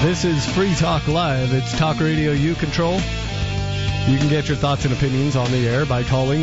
This is Free Talk Live. It's talk radio you control. You can get your thoughts and opinions on the air by calling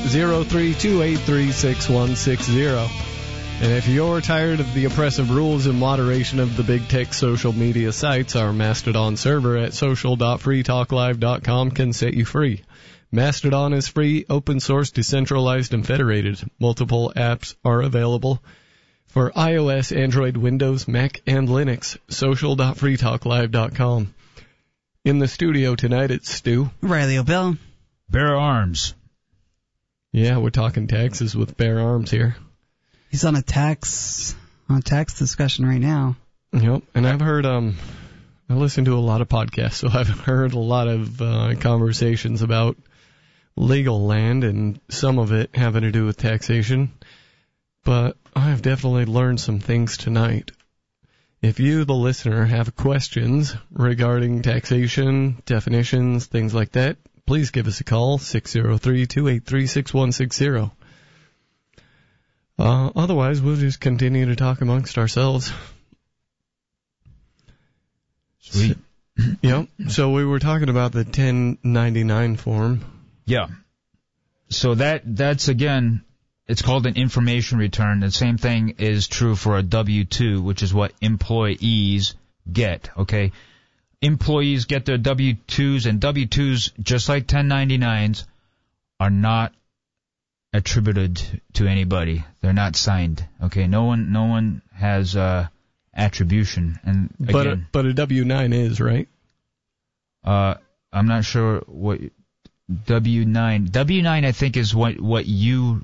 603-283-6160. And if you're tired of the oppressive rules and moderation of the big tech social media sites, our Mastodon server at social.freetalklive.com can set you free. Mastodon is free, open source, decentralized, and federated. Multiple apps are available for iOS, Android, Windows, Mac, and Linux. Social.freetalklive.com. In the studio tonight, it's Stu. Riley O'Bell. Bear Arms. Yeah, we're talking taxes with Bear Arms here. He's on a tax discussion right now. Yep, and I've heard, I listen to a lot of podcasts, so I've heard a lot of conversations about legal land, and some of it having to do with taxation. But I've definitely learned some things tonight. If you, the listener, have questions regarding taxation, definitions, things like that, please give us a call, 603-283-6160. Otherwise, we'll just continue to talk amongst ourselves. Sweet. Yep. So we were talking about the 1099 form. Yeah. So that's again, it's called an information return. The same thing is true for a W-2, which is what employees get, okay? Employees get their W-2s, and W-2s, just like 1099s, are not attributed to anybody. They're not signed, okay? No one has attribution. And again, but a W-9 is, right? I'm not sure what W-9, I think, is what you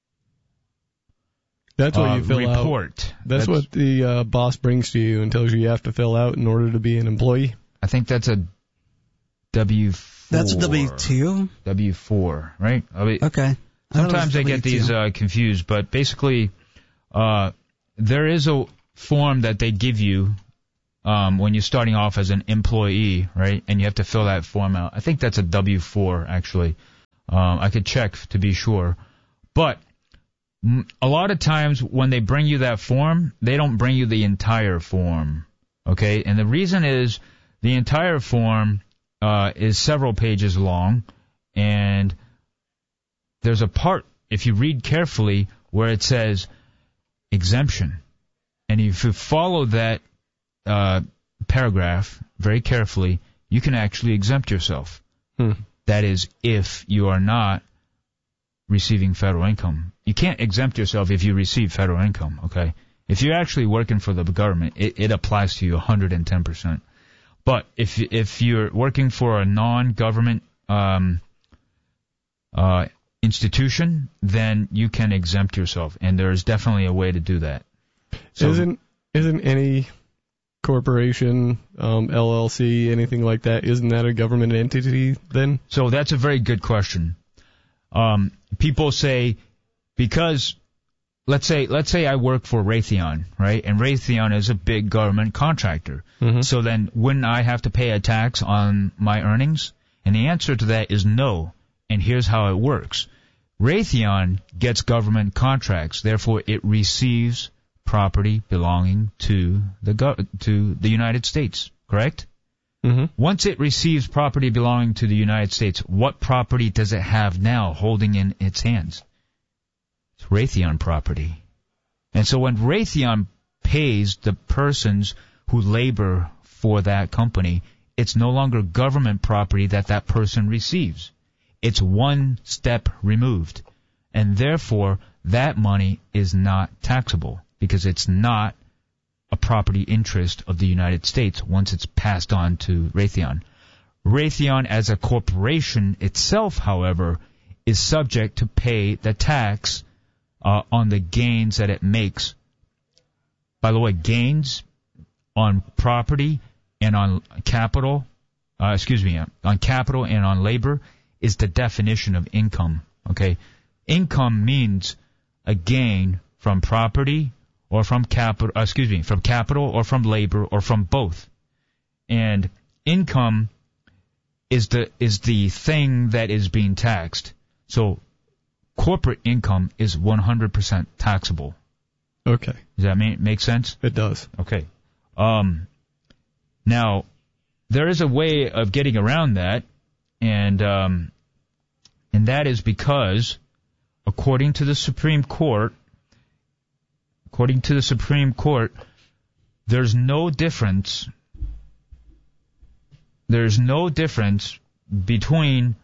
That's what you fill report. Out. That's what the boss brings to you and tells you have to fill out in order to be an employee. I think that's a W-4. That's a W-2? W-4, right? Okay. Sometimes I get these confused, but basically there is a form that they give you when you're starting off as an employee, right? And you have to fill that form out. I think that's a W-4, actually. I could check to be sure. But a lot of times when they bring you that form, they don't bring you the entire form, okay? And the reason is the entire form is several pages long, and there's a part, if you read carefully, where it says exemption. And if you follow that paragraph very carefully, you can actually exempt yourself. That is, if you are not receiving federal income. You can't exempt yourself if you receive federal income, okay? If you're actually working for the government, it applies to you 110%. But if you're working for a non-government institution, then you can exempt yourself, and there's definitely a way to do that. So, isn't any corporation, LLC, anything like that, isn't that a government entity then? So that's a very good question. People say, because let's say I work for Raytheon, right? And Raytheon is a big government contractor. Mm-hmm. So then wouldn't I have to pay a tax on my earnings? And the answer to that is no. And here's how it works. Raytheon gets government contracts, therefore it receives property belonging to the United States, correct? Mm-hmm. Once it receives property belonging to the United States, what property does it have now holding in its hands? It's Raytheon property. And so when Raytheon pays the persons who labor for that company, it's no longer government property that person receives. It's one step removed. And therefore, that money is not taxable because it's not a property interest of the United States once it's passed on to Raytheon. Raytheon as a corporation itself, however, is subject to pay the tax on the gains that it makes. By the way, gains on property and on capital, on capital and on labor is the definition of income, okay? Income means a gain from property or from capital, from capital or from labor or from both. And income is the thing that is being taxed. So corporate income is 100% taxable. Okay. Does that make sense? It does. Okay. Now, there is a way of getting around that, and that is because, according to the Supreme Court, there's no difference between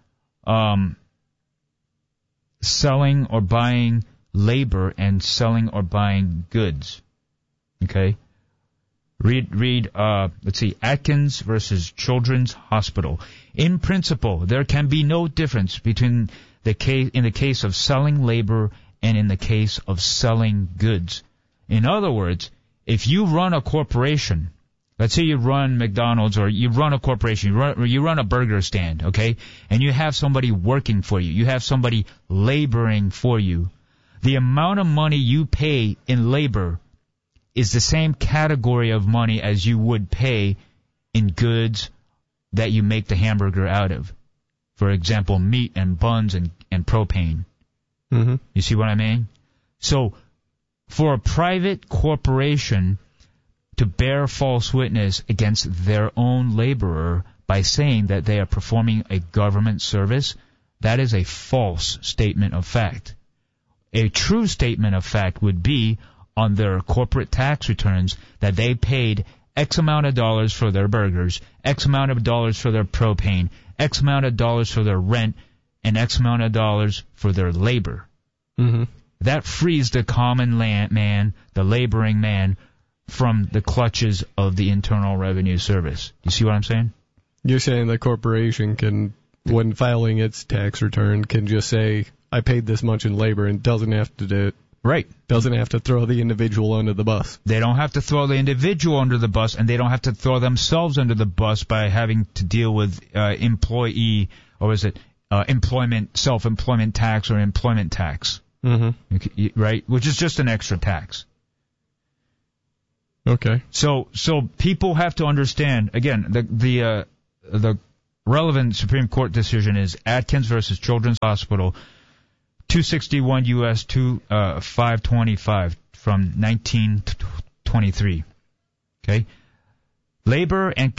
selling or buying labor and selling or buying goods. Okay? Read, Atkins versus Children's Hospital. In principle, there can be no difference between in the case of selling labor and in the case of selling goods. In other words, if you run a corporation, let's say you run McDonald's or you run a corporation, you run a burger stand, okay, and you have somebody working for you, you have somebody laboring for you, the amount of money you pay in labor is the same category of money as you would pay in goods that you make the hamburger out of. For example, meat and buns and propane. Mm-hmm. You see what I mean? So, for a private corporation to bear false witness against their own laborer by saying that they are performing a government service, that is a false statement of fact. A true statement of fact would be on their corporate tax returns that they paid X amount of dollars for their burgers, X amount of dollars for their propane, X amount of dollars for their rent, and X amount of dollars for their labor. Mm-hmm. That frees the common man, the laboring man, from the clutches of the Internal Revenue Service. You see what I'm saying? You're saying the corporation can, when filing its tax return, can just say, I paid this much in labor, and doesn't have to do it. Right. Doesn't have to throw the individual under the bus. They don't have to throw the individual under the bus, and they don't have to throw themselves under the bus by having to deal with employee, or is it self-employment tax or employment tax. Mm-hmm. Right? Which is just an extra tax. Okay. So people have to understand, again, the relevant Supreme Court decision is Atkins versus Children's Hospital, 261 U.S. 525 from 1923. Okay? Labor and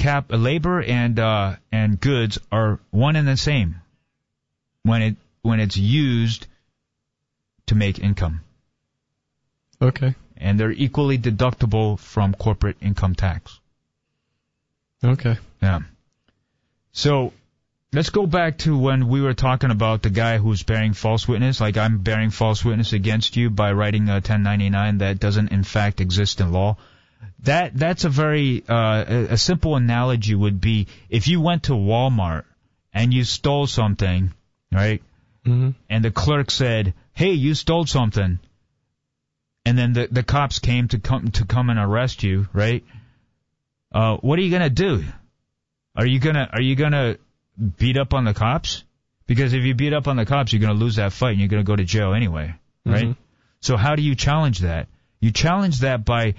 goods are one and the same when it's used to make income. Okay. And they're equally deductible from corporate income tax. Okay. Yeah. So let's go back to when we were talking about the guy who's bearing false witness. Like, I'm bearing false witness against you by writing a 1099 that doesn't in fact exist in law. That's a very a simple analogy would be if you went to Walmart and you stole something, right? Mm-hmm. And the clerk said, "Hey, you stole something," and then the cops came to come and arrest you, right? What are you gonna do? Are you gonna beat up on the cops? Because if you beat up on the cops, you're gonna lose that fight and you're gonna go to jail anyway, right? Mm-hmm. So how do you challenge that? You challenge that by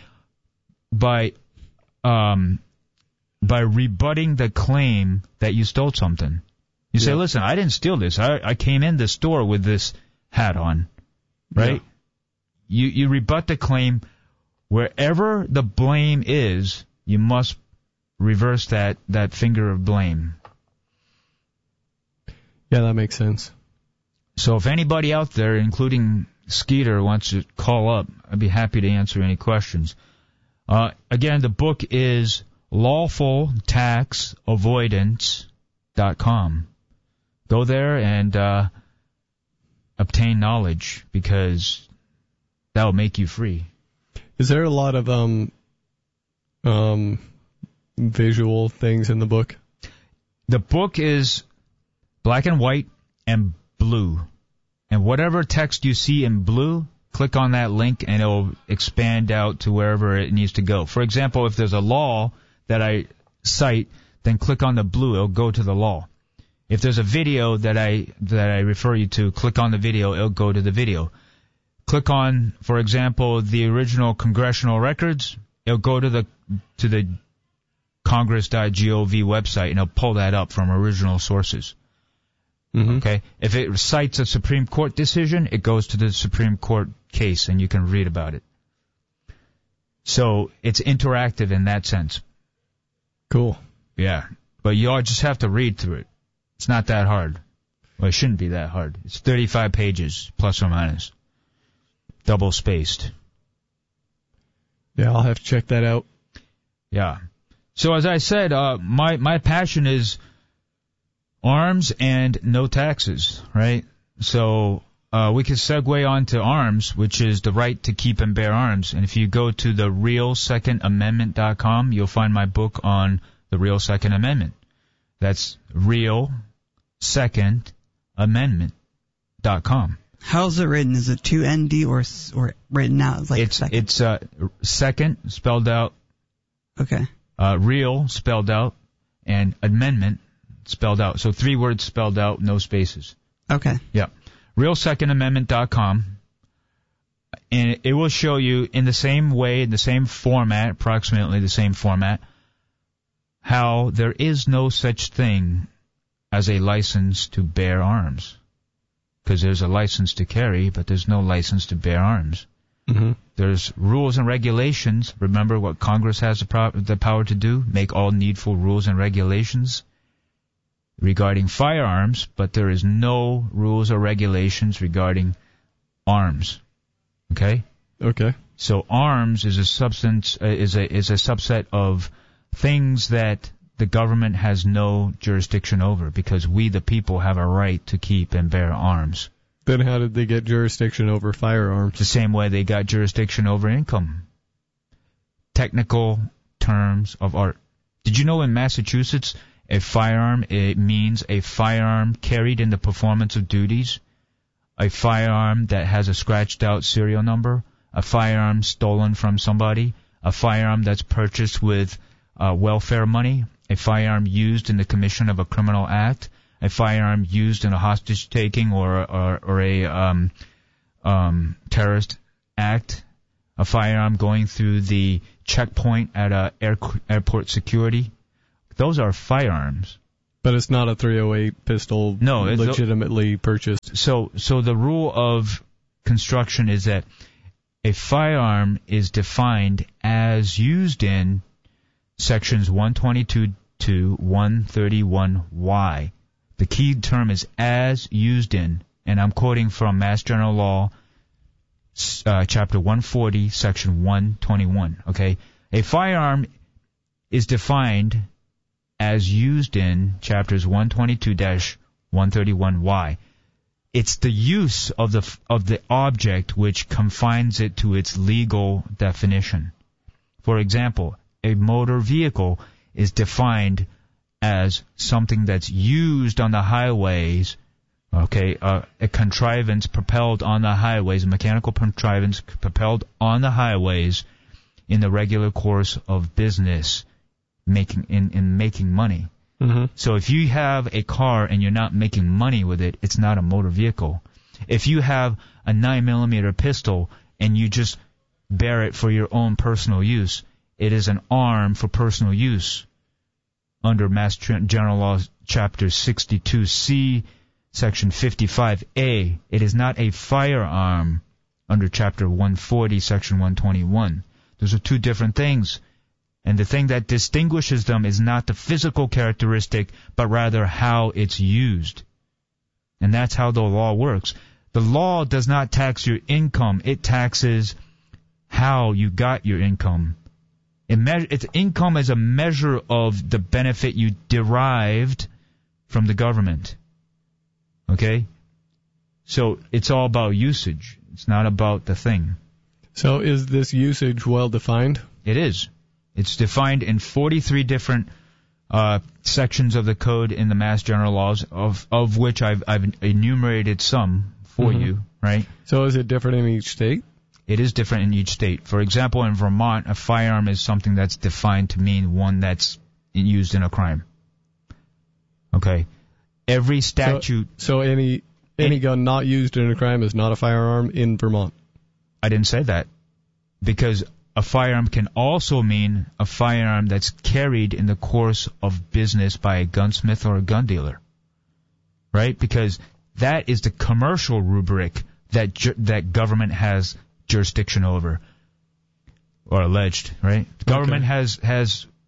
rebutting the claim that you stole something. You say, listen, I didn't steal this. I came in the store with this hat on, right? Yeah. You rebut the claim. Wherever the blame is, you must reverse that finger of blame. Yeah, that makes sense. So if anybody out there, including Skeeter, wants to call up, I'd be happy to answer any questions. Again, the book is lawfultaxavoidance.com. Go there and obtain knowledge, because that will make you free. Is there a lot of visual things in the book? The book is black and white and blue. And whatever text you see in blue, click on that link and it'll expand out to wherever it needs to go. For example, if there's a law that I cite, then click on the blue, it'll go to the law. If there's a video that I refer you to, click on the video, it'll go to the video. Click on, for example, the original congressional records, it'll go to the congress.gov website and it'll pull that up from original sources. Mm-hmm. Okay? If it cites a Supreme Court decision, it goes to the Supreme Court case and you can read about it. So it's interactive in that sense. Cool. Yeah. But you all just have to read through it. It's not that hard. Well, it shouldn't be that hard. It's 35 pages, plus or minus. Double spaced. Yeah, I'll have to check that out. Yeah. So as I said, my passion is arms and no taxes, right? So we can segue on to arms, which is the right to keep and bear arms. And if you go to the RealSecondAmendment.com, you'll find my book on the Real Second Amendment. That's RealSecondAmendment.com. How's it written? Is it 2ND or written out like second? It's second spelled out. Okay. Real spelled out and amendment spelled out. So 3 words spelled out, no spaces. Okay. Yeah. RealSecondAmendment.com. And it will show you in the same way, in the same format, approximately the same format, how there is no such thing as a license to bear arms. Because there's a license to carry, but there's no license to bear arms. Mm-hmm. There's rules and regulations. Remember what Congress has the power to do? Make all needful rules and regulations regarding firearms, but there is no rules or regulations regarding arms. Okay? Okay. So arms is a subset of things that the government has no jurisdiction over, because we the people have a right to keep and bear arms. Then how did they get jurisdiction over firearms? The same way they got jurisdiction over income. Technical terms of art. Did you know in Massachusetts, a firearm, it means a firearm carried in the performance of duties, a firearm that has a scratched out serial number, a firearm stolen from somebody, a firearm that's purchased with welfare money, a firearm used in the commission of a criminal act, a firearm used in a hostage-taking or a terrorist act, a firearm going through the checkpoint at airport security. Those are firearms. But it's not a .308 pistol legitimately purchased. So the rule of construction is that a firearm is defined as used in sections 122 to 131Y. The key term is as used in, and I'm quoting from Mass General Law, Chapter 140, Section 121. Okay, a firearm is defined as used in Chapters 122-131Y. It's the use of the object which confines it to its legal definition. For example, a motor vehicle is defined as something that's used on the highways, okay, a contrivance propelled on the highways, a mechanical contrivance propelled on the highways in the regular course of business, making money. Mm-hmm. So if you have a car and you're not making money with it, it's not a motor vehicle. If you have a 9mm pistol and you just bear it for your own personal use, it is an arm for personal use under Mass General Law, Chapter 62C, Section 55A. It is not a firearm under Chapter 140, Section 121. Those are two different things. And the thing that distinguishes them is not the physical characteristic, but rather how it's used. And that's how the law works. The law does not tax your income. It taxes how you got your income. It's income as a measure of the benefit you derived from the government. Okay? So it's all about usage. It's not about the thing. So is this usage well defined? It is. It's defined in 43 different sections of the code in the Mass General Laws, of which I've enumerated some for you, right? So is it different in each state? It is different in each state. For example, in Vermont, a firearm is something that's defined to mean one that's used in a crime. Okay? Every statute... So any gun not used in a crime is not a firearm in Vermont? I didn't say that. Because a firearm can also mean a firearm that's carried in the course of business by a gunsmith or a gun dealer. Right? Because that is the commercial rubric that government has jurisdiction over, or alleged, right? The government has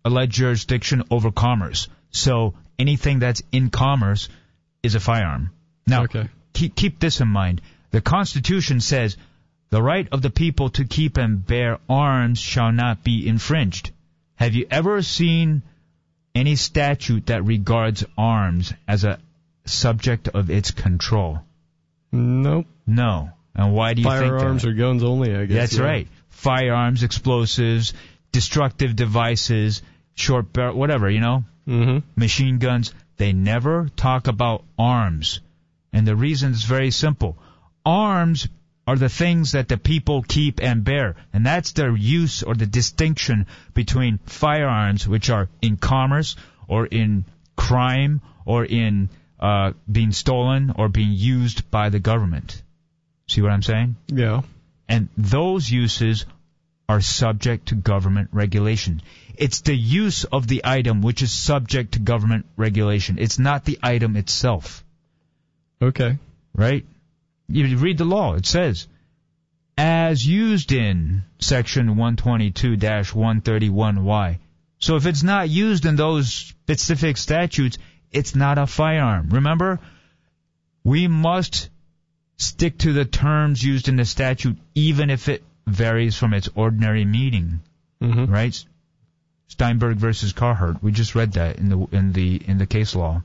alleged jurisdiction over commerce. So anything that's in commerce is a firearm. Now, keep this in mind. The Constitution says the right of the people to keep and bear arms shall not be infringed. Have you ever seen any statute that regards arms as a subject of its control? Nope. No. And why do you think that? Firearms or guns only, I guess. That's right. Firearms, explosives, destructive devices, short barrel, whatever, machine guns. They never talk about arms. And the reason is very simple. Arms are the things that the people keep and bear. And that's their use or the distinction between firearms, which are in commerce or in crime or in being stolen or being used by the government. See what I'm saying? Yeah. And those uses are subject to government regulation. It's the use of the item which is subject to government regulation. It's not the item itself. Okay. Right? You read the law. It says, as used in Section 122-131Y. So if it's not used in those specific statutes, it's not a firearm. Remember, we must stick to the terms used in the statute, even if it varies from its ordinary meaning. Mm-hmm. Right? Steinberg versus Carhart. We just read that in the case law.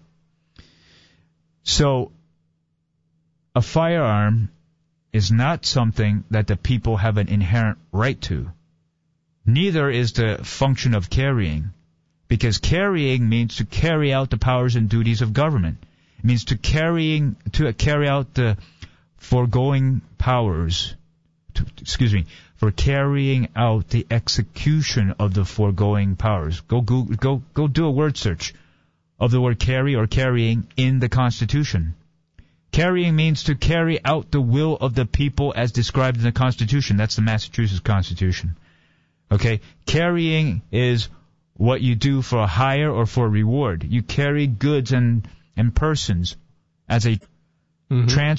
So, a firearm is not something that the people have an inherent right to. Neither is the function of carrying, because carrying means to carry out the powers and duties of government. It means to carry out the foregoing powers. For carrying out the execution of the foregoing powers. Go do a word search of the word carry or carrying in the Constitution. Carrying means to carry out the will of the people as described in the Constitution. That's the Massachusetts Constitution. Okay? Carrying is what you do for a hire or for a reward. You carry goods and persons as a